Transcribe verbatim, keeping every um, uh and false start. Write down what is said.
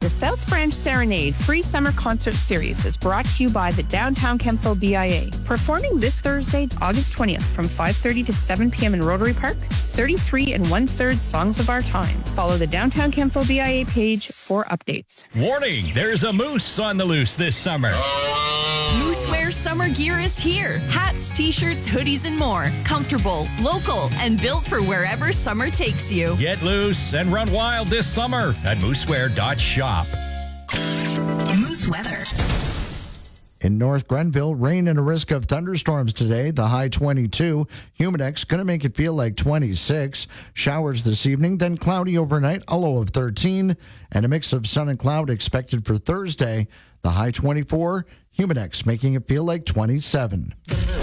The South Branch Serenade Free Summer Concert Series is brought to you by the Downtown Kemptville B I A. Performing this Thursday, August twentieth from five thirty to seven p.m. in Rotary Park, thirty-three and one-third Songs of Our Time. Follow the Downtown Kemptville B I A page for updates. Warning, there's a moose on the loose this summer. Moosewear summer gear is here. Hats, t-shirts, hoodies, and more. Comfortable, local, and built for wherever summer takes you. Get loose and run wild this summer at moosewear dot shop. Moose weather. In North Grenville, rain and a risk of thunderstorms today. The high twenty-two. Humidex going to make it feel like twenty-six. Showers this evening, then cloudy overnight, a low of thirteen. And a mix of sun and cloud expected for Thursday. The high twenty-four. Humidex making it feel like twenty-seven.